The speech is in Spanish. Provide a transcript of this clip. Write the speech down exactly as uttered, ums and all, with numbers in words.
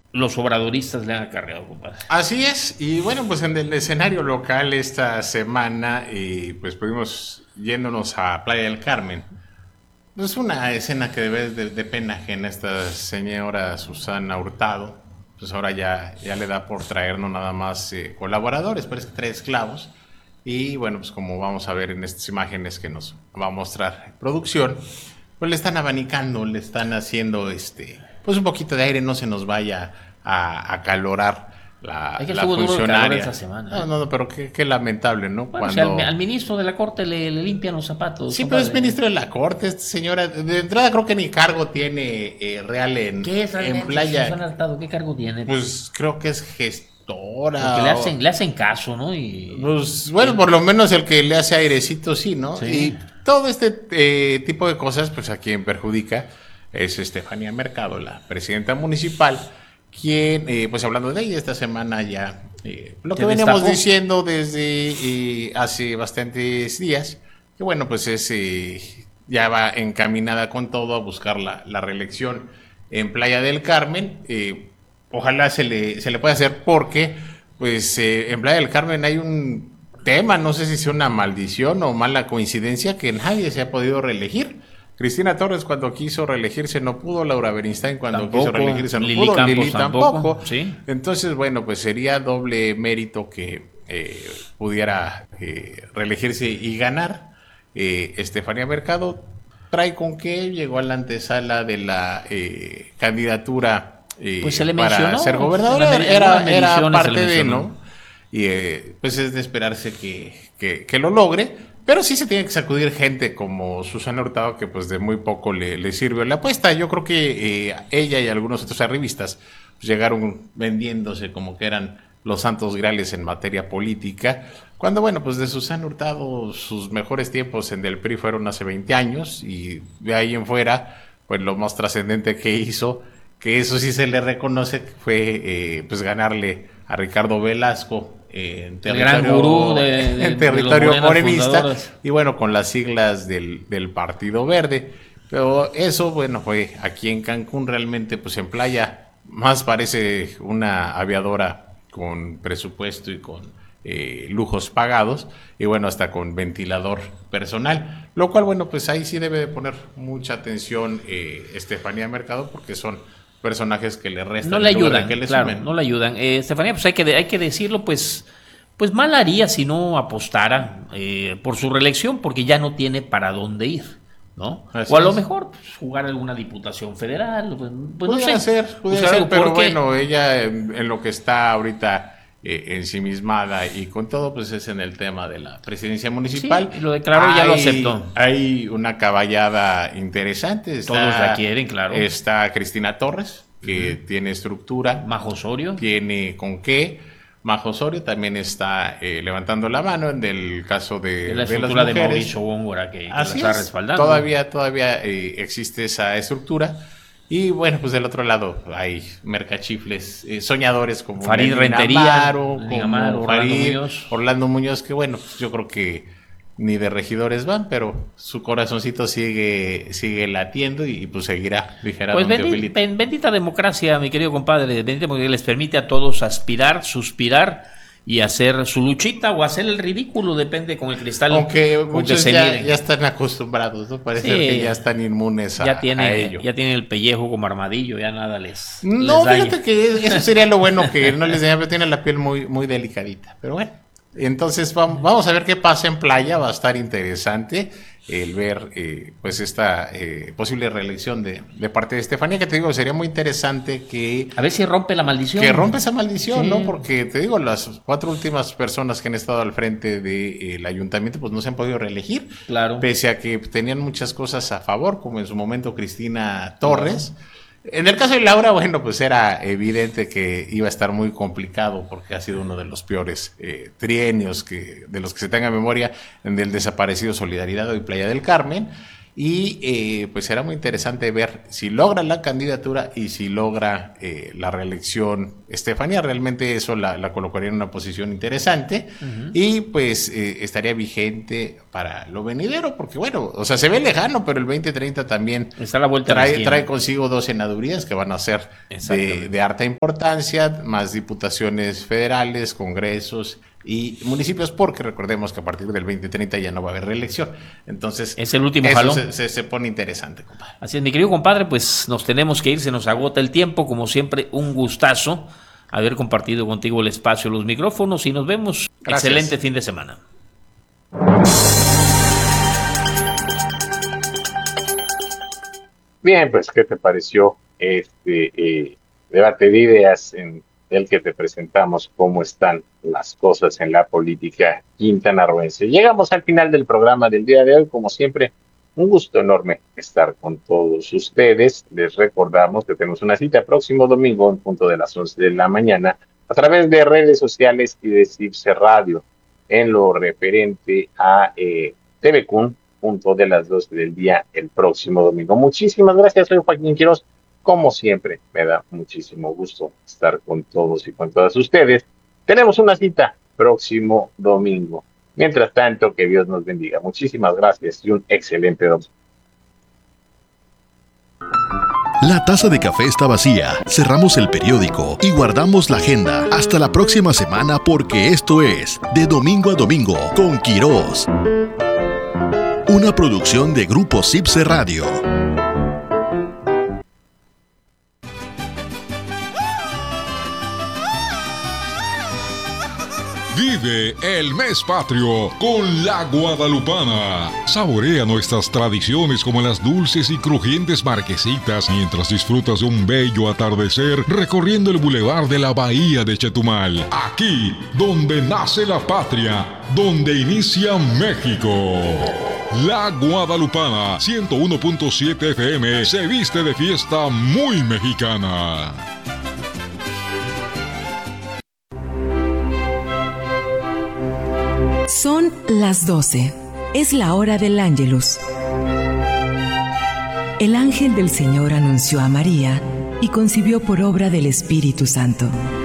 los obradoristas le han acarreado, compadre. Así es, y bueno, pues en el escenario local esta semana, eh, pues pudimos yéndonos a Playa del Carmen. Es una escena que debe de, de pena ajena esta señora Susana Hurtado. Pues ahora ya, ya le da por traer no nada más eh, colaboradores, parece que trae esclavos. Y bueno, pues como vamos a ver en estas imágenes que nos va a mostrar producción, pues le están abanicando, le están haciendo este, pues un poquito de aire, no se nos vaya a acalorar la, Es que la estuvo duro el calor funcionaria. esta semana. No, no, no, pero qué, qué lamentable, ¿no? Bueno, Cuando... o sea, al, al ministro de la corte le, le limpian los zapatos. Sí, compadre. pero es ministro de la corte, esta señora. De entrada creo que ni cargo tiene eh, real en, ¿Qué es en realmente Playa. Susana Hurtado? ¿Qué cargo tiene? Pues creo que es gestora. Porque le o- hacen, le hacen caso, ¿no? Y Pues bueno, por lo menos el que le hace airecito, sí, ¿no? Sí. Y todo este eh, tipo de cosas, pues a quien perjudica es Estefanía Mercado, la presidenta municipal, quien, eh, pues hablando de ella esta semana ya, eh, lo que Se veníamos destapó. diciendo desde eh, hace bastantes días, que bueno, pues es eh, ya va encaminada con todo a buscar la, la reelección en Playa del Carmen. Eh, ojalá se le, se le pueda hacer porque, pues eh, en Playa del Carmen hay un tema, no sé si sea una maldición o mala coincidencia, que nadie se ha podido reelegir. Cristina Torres cuando quiso reelegirse no pudo, Laura Beristain cuando Tampoco, quiso reelegirse no Lili pudo, Campos Lili tampoco, tampoco. sí. Entonces, bueno, pues sería doble mérito que eh, pudiera eh, reelegirse y ganar. Eh, Estefanía Mercado trae con que llegó a la antesala de la eh, candidatura eh, Pues se le para mencionó, ser gobernadora. en la- en Era, algunas era mediciones se parte le de, mencionó. ¿no? Y eh, pues es de esperarse que, que, que lo logre. Pero sí se tiene que sacudir gente como Susana Hurtado, que pues de muy poco le, le sirvió la apuesta. Yo creo que eh, ella y algunos otros arribistas pues, llegaron vendiéndose como que eran los santos grales en materia política. Cuando, bueno, pues de Susana Hurtado sus mejores tiempos en el P R I fueron hace veinte años y de ahí en fuera, pues lo más trascendente que hizo, que eso sí se le reconoce, fue eh, pues ganarle a Ricardo Velasco eh, en El territorio, gran gurú de, de- en de territorio los morenas morenista fundadores. y bueno, con las siglas del, del Partido Verde. Pero eso, bueno, fue aquí en Cancún, realmente, pues en Playa, más parece una aviadora con presupuesto y con eh, lujos pagados, y bueno, hasta con ventilador personal. Lo cual, bueno, pues ahí sí debe de poner mucha atención eh, Estefanía Mercado, porque son personajes que le restan. No le en lugar de ayudan, que le claro, sumen. no le ayudan. Eh, Estefanía, pues hay que, de- hay que decirlo, pues, pues mal haría si no apostara eh, por su reelección, porque ya no tiene para dónde ir, ¿no? Así O a lo es. mejor pues, jugar alguna diputación federal, pues, pues no Pudiera sé. ser, pudiera buscar ser, algo, pero porque- bueno, ella en, en lo que está ahorita eh, ensimismada y con todo, pues es en el tema de la presidencia municipal. Sí, y lo declaró y ya lo aceptó. Hay una caballada interesante. Está, Todos la quieren, claro. Está Cristina Torres, que tiene estructura, Majo Osorio. tiene con qué. Majo Osorio también está eh, levantando la mano en el caso de, Es la de las estructura de mujeres. Mauricio Góngora que, que la Así está es, respaldando. Todavía, todavía eh, existe esa estructura. Y bueno, pues del otro lado hay mercachifles eh, soñadores como Farid Lenin Rentería, Amaro, Lenin como Amaro, Orlando Farid, Muñoz. Orlando Muñoz, que bueno, pues yo creo que ni de regidores van, pero su corazoncito sigue, sigue latiendo y, y pues seguirá, dijera Pues don bendi- Teofilito. ben- bendita democracia, mi querido compadre, bendita porque les permite a todos aspirar, suspirar y hacer su luchita o hacer el ridículo, depende con el cristal. Aunque con que muchos se ya, miren. ya están acostumbrados, ¿no? Parece Sí. que ya están inmunes a, ya a tiene, ello. ya tiene el pellejo como armadillo, ya nada les, No, les daña. fíjate que eso sería lo bueno, que no les daña, pero tiene la piel muy, muy delicadita. Pero bueno, entonces vamos, vamos a ver qué pasa en Playa, va a estar interesante el ver eh, pues esta eh, posible reelección de, de parte de Estefanía, que te digo, sería muy interesante que, A ver si rompe la maldición. que rompa esa maldición, Sí. ¿no? Porque te digo, las cuatro últimas personas que han estado al frente del ayuntamiento pues no se han podido reelegir. Claro. Pese a que tenían muchas cosas a favor, como en su momento Cristina Torres. En el caso de Laura, bueno, pues era evidente que iba a estar muy complicado porque ha sido uno de los peores eh, trienios que, de los que se tenga memoria en el desaparecido Solidaridad y Playa del Carmen. y eh, pues será muy interesante ver si logra la candidatura y si logra eh, la reelección Estefanía. Realmente eso la, la colocaría en una posición interesante uh-huh. y pues eh, estaría vigente para lo venidero, porque bueno, o sea, se ve lejano, pero el veinte treinta también está la vuelta trae, trae consigo dos senadurías que van a ser de, de harta importancia, más diputaciones federales, congresos y municipios, porque recordemos que a partir del veinte treinta ya no va a haber reelección. Entonces, es el último eso jalón. Se, se, se pone interesante, compadre. Así es, mi querido compadre, pues nos tenemos que ir, se nos agota el tiempo. Como siempre, un gustazo haber compartido contigo el espacio, los micrófonos, y nos vemos. Gracias. Excelente fin de semana. Bien, pues, ¿qué te pareció este eh, debate de ideas en el que te presentamos cómo están las cosas en la política quintanarroense? Llegamos al final del programa del día de hoy. Como siempre, un gusto enorme estar con todos ustedes. Les recordamos que tenemos una cita próximo domingo en punto de las once de la mañana a través de redes sociales y de CIPSE Radio en lo referente a eh, T V Cun, punto de las doce del día el próximo domingo. Muchísimas gracias, soy Joaquín Quiroz. Como siempre, me da muchísimo gusto estar con todos y con todas ustedes. Tenemos una cita próximo domingo. Mientras tanto, que Dios nos bendiga. Muchísimas gracias y un excelente domingo. La taza de café está vacía, cerramos el periódico y guardamos la agenda. Hasta la próxima semana, porque esto es De Domingo a Domingo con Quiroz. Una producción de Grupo CIPSE Radio. Vive el mes patrio con la Guadalupana. Saborea nuestras tradiciones como las dulces y crujientes marquesitas mientras disfrutas de un bello atardecer recorriendo el bulevar de la Bahía de Chetumal. Aquí, donde nace la patria, donde inicia México. La Guadalupana, ciento uno punto siete F M, se viste de fiesta muy mexicana. Son las doce. Es la hora del Ángelus. El ángel del Señor anunció a María y concibió por obra del Espíritu Santo.